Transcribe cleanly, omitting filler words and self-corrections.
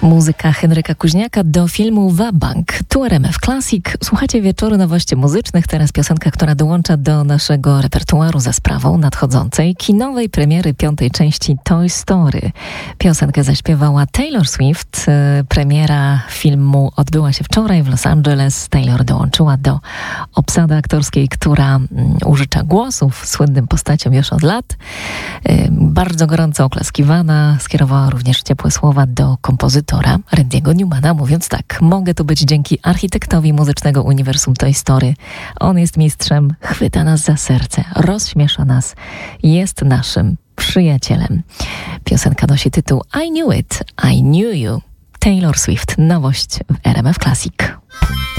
Muzyka Henryka Kuźniaka do filmu Wabank. Tu RMF Classic. Słuchacie Wieczoru Nowości Muzycznych. Teraz piosenka, która dołącza do naszego repertuaru za sprawą nadchodzącej kinowej premiery 5. części Toy Story. Piosenkę zaśpiewała Taylor Swift. Premiera filmu odbyła się wczoraj w Los Angeles. Taylor dołączyła do obsady aktorskiej, która użycza głosów słynnym postaciom już od lat. Bardzo gorąco oklaskiwana. Skierowała również ciepłe słowa do kompozytora Randy'ego Newmana, mówiąc tak: mogę tu być dzięki architektowi muzycznego uniwersum Toy Story. On jest mistrzem, chwyta nas za serce, rozśmiesza nas, jest naszym przyjacielem. Piosenka nosi tytuł I Knew It, I Knew You. Taylor Swift, nowość w RMF Classic.